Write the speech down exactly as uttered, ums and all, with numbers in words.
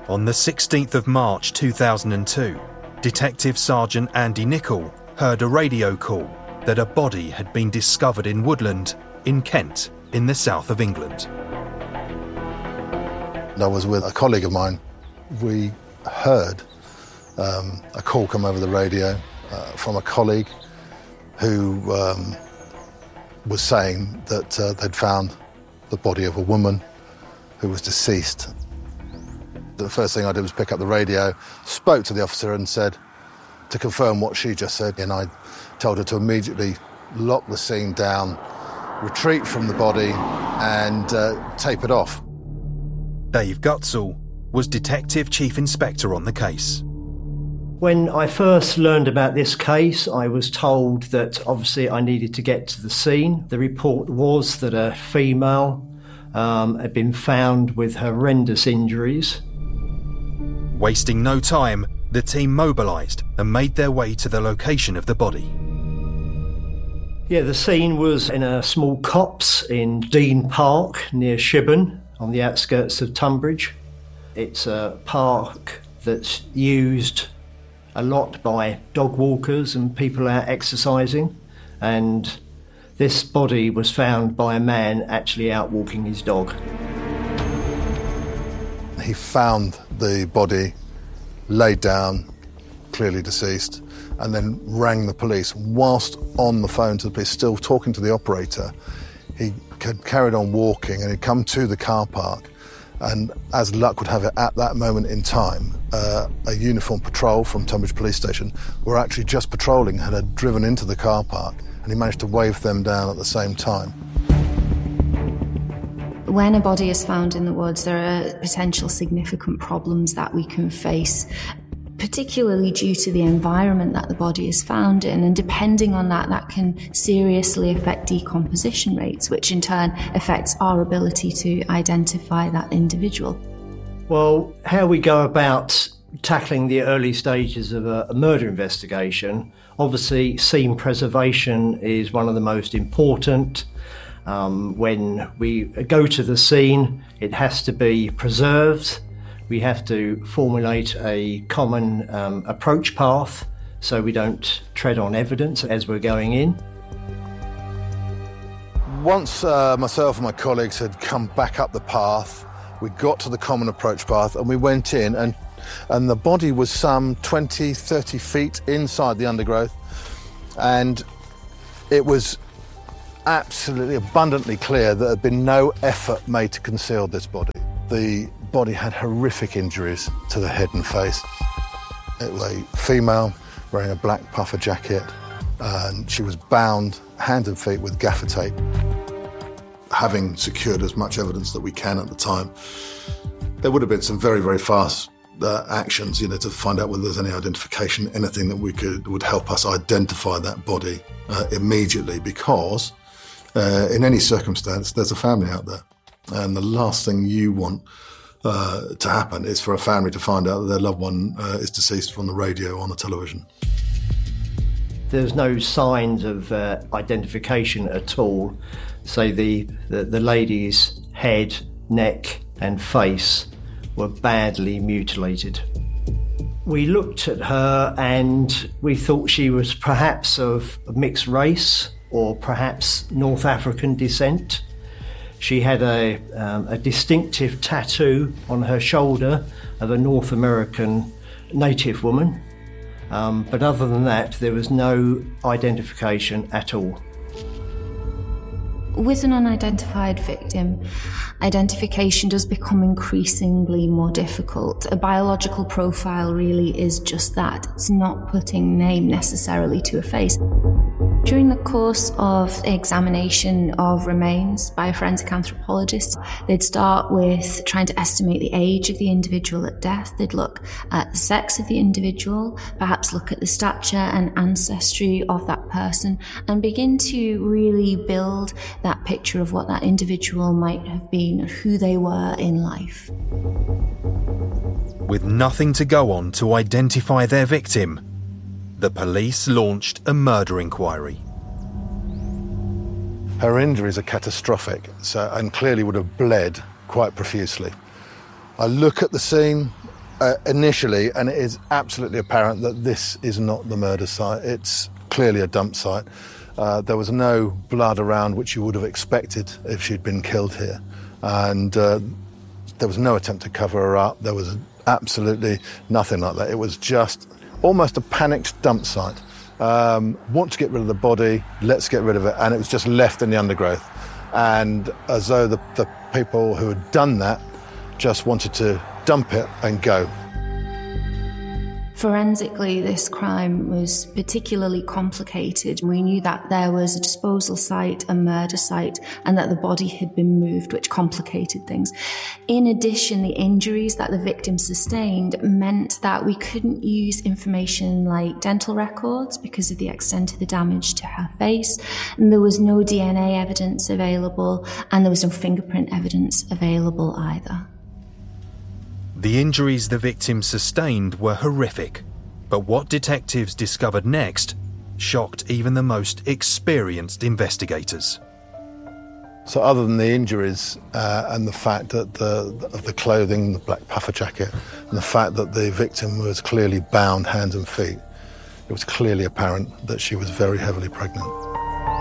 On the sixteenth of March two thousand two, Detective Sergeant Andy Nichol heard a radio call that a body had been discovered in woodland in Kent, in the south of England. I was with a colleague of mine. We heard um, a call come over the radio uh, from a colleague who um, was saying that uh, they'd found the body of a woman who was deceased. The first thing I did was pick up the radio, spoke to the officer and said, to confirm what she just said, and I told her to immediately lock the scene down, retreat from the body and uh, tape it off. Dave Gutzel was Detective Chief Inspector on the case. When I first learned about this case, I was told that obviously I needed to get to the scene. The report was that a female um, had been found with horrendous injuries. Wasting no time, the team mobilised and made their way to the location of the body. Yeah, the scene was in a small copse in Dean Park near Shibburn on the outskirts of Tunbridge. It's a park that's used a lot by dog walkers and people out exercising, and this body was found by a man actually out walking his dog. He found the body laid down, clearly deceased, and then rang the police. Whilst on the phone to the police, still talking to the operator, he had carried on walking and he'd come to the car park, and as luck would have it at that moment in time, uh, a uniformed patrol from Tunbridge Police Station were actually just patrolling and had driven into the car park, and he managed to wave them down at the same time. When a body is found in the woods, there are potential significant problems that we can face, particularly due to the environment that the body is found in, and depending on that, that can seriously affect decomposition rates, which in turn affects our ability to identify that individual. Well, how we go about tackling the early stages of a, a murder investigation, obviously scene preservation is one of the most important. Um, when we go to the scene, it has to be preserved. We have to formulate a common um, approach path so we don't tread on evidence as we're going in. Once uh, myself and my colleagues had come back up the path, we got to the common approach path and we went in, and, and the body was some twenty, thirty feet inside the undergrowth, and it was absolutely abundantly clear that there had been no effort made to conceal this body. The body had horrific injuries to the head and face. It was a female wearing a black puffer jacket, and she was bound hand and feet with gaffer tape. Having secured as much evidence that we can at the time, there would have been some very, very fast uh, actions, you know, to find out whether there's any identification, anything that we could would help us identify that body uh, immediately, because uh, in any circumstance, there's a family out there. And the last thing you want uh, to happen is for a family to find out that their loved one uh, is deceased from the radio or on the television. There's no signs of uh, identification at all. So the, the, the lady's head, neck and face were badly mutilated. We looked at her and we thought she was perhaps of mixed race or perhaps North African descent. She had a, um, a distinctive tattoo on her shoulder of a North American native woman. Um, but other than that, there was no identification at all. With an unidentified victim, identification does become increasingly more difficult. A biological profile really is just that. It's not putting name necessarily to a face. During the course of examination of remains by a forensic anthropologist, they'd start with trying to estimate the age of the individual at death. They'd look at the sex of the individual, perhaps look at the stature and ancestry of that person, and begin to really build that picture of what that individual might have been, who they were in life. With nothing to go on to identify their victim, the police launched a murder inquiry. Her injuries are catastrophic, so, and clearly would have bled quite profusely. I look at the scene, uh, initially, and it is absolutely apparent that this is not the murder site. It's clearly a dump site. Uh, there was no blood around, which you would have expected if she'd been killed here. And uh, there was no attempt to cover her up. There was absolutely nothing like that. It was just almost a panicked dump site. Um, want to get rid of the body, let's get rid of it. And it was just left in the undergrowth. And as though the, the people who had done that just wanted to dump it and go. Forensically, this crime was particularly complicated. We knew that there was a disposal site, a murder site, and that the body had been moved, which complicated things. In addition, the injuries that the victim sustained meant that we couldn't use information like dental records because of the extent of the damage to her face, and there was no D N A evidence available, and there was no fingerprint evidence available either. The injuries the victim sustained were horrific, but what detectives discovered next shocked even the most experienced investigators. So other than the injuries uh, and the fact that the, of the clothing, the black puffer jacket, and the fact that the victim was clearly bound hands and feet, it was clearly apparent that she was very heavily pregnant.